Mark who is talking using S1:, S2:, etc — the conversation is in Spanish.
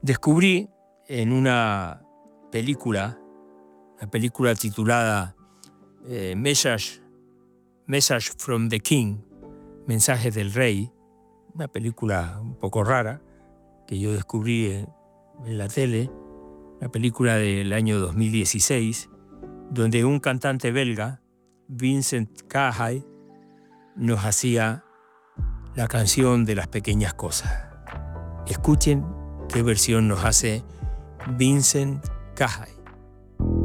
S1: Descubrí en una película titulada Message from the King, Mensajes del Rey, una película un poco rara que yo descubrí en la tele, una película del año 2016, donde un cantante belga, Vincent Cahay, nos hacía la canción de las pequeñas cosas. Escuchen qué versión nos hace Vincent Cahay.